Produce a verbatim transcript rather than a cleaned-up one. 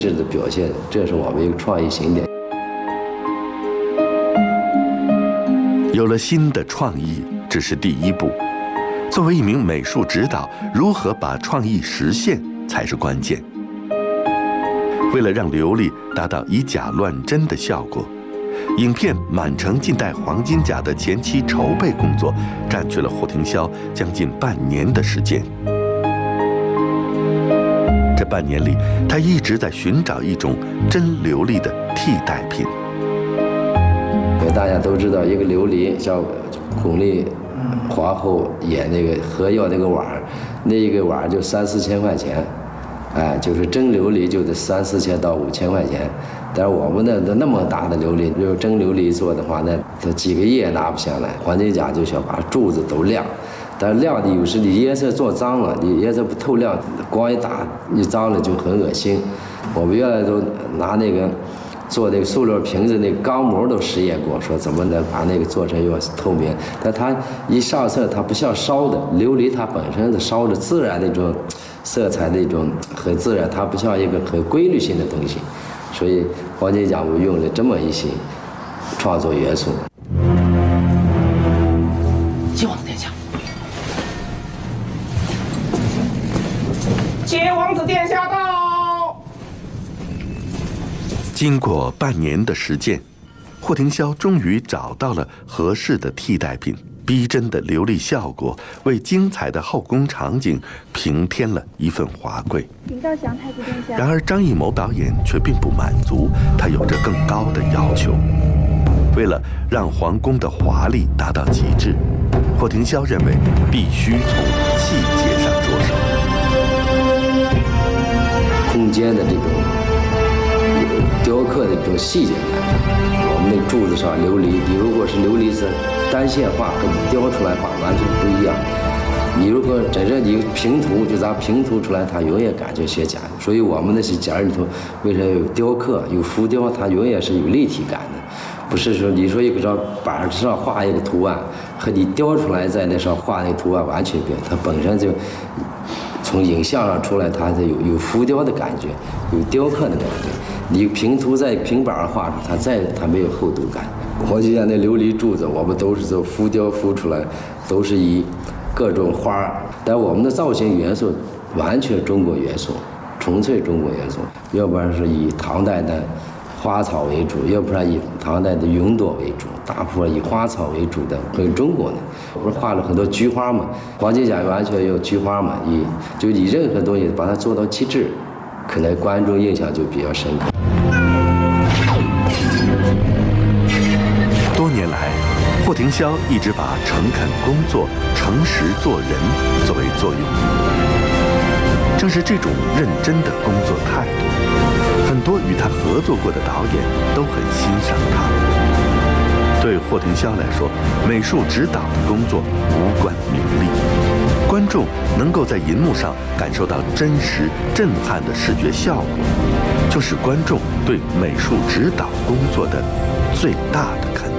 质的表现，这是我们一个创意醒点。 有了新的创意只是第一步，作为一名美术指导，如何把创意实现才是关键。为了让琉璃达到以假乱真的效果，影片《满城尽带黄金甲》的前期筹备工作占据了霍廷霄将近半年的时间。这半年里，他一直在寻找一种真琉璃的替代品。 大家都知道，一个琉璃像巩俐皇后演那个和药那个碗，那一个碗就三四千块钱，哎，就是真琉璃就得三四千到五千块钱。但是我们的那么大的琉璃，如果真琉璃做的话，那它几个月拿不下来。黄金甲就想把柱子都亮。但是亮的有时你颜色做脏了，你颜色不透亮，光一打你脏了就很恶心。我们原来都拿那个做那个塑料瓶子那个钢模都实验过，说怎么能把那个做成又透明。但它一上色，它不像烧的琉璃，它本身的烧的自然那种色彩那种很自然，它不像一个很规律性的东西。所以黄金甲我用了这么一些创作元素。 接王子殿下。接王子殿下到。 经过半年的实践，霍廷霄终于找到了合适的替代品，逼真的琉璃效果为精彩的后宫场景平添了一份华贵。 请到祥太子殿下。 然而张艺谋导演却并不满足，他有着更高的要求。为了让皇宫的华丽达到极致，霍廷霄认为必须从细节上着手。 空间的这种雕刻的这种细节感，我们那柱子上琉璃，你如果是琉璃是单线画和你雕出来画完全不一样。你如果真正你平涂，就咱平涂出来，它永远感觉像假。所以我们那些假里头，为啥有雕刻、有浮雕，它永远是有立体感的。不是说你说一个张板上画一个图案，和你雕出来在那上画那个图案完全不一样。它本身就从影像上出来，它有有浮雕的感觉，有雕刻的感觉。你平涂在平板上画出，它再它没有厚度感。黄金甲那琉璃柱子，我们都是做浮雕浮出来，都是以各种花，但我们的造型元素完全中国元素，纯粹中国元素。要不然是以唐代的花草为主，要不然以唐代的云朵为主，大部分以花草为主的，很中国的。不是画了很多菊花嘛？黄金甲完全有菊花嘛？以就以任何东西把它做到极致，可能观众印象就比较深刻。 多年来，霍廷霄一直把诚恳工作、诚实做人作为座右铭。正是这种认真的工作态度，很多与他合作过的导演都很欣赏他。对霍廷霄来说，美术指导的工作无关名利，观众能够在银幕上感受到真实、震撼的视觉效果，就是观众对美术指导工作的最大的肯定。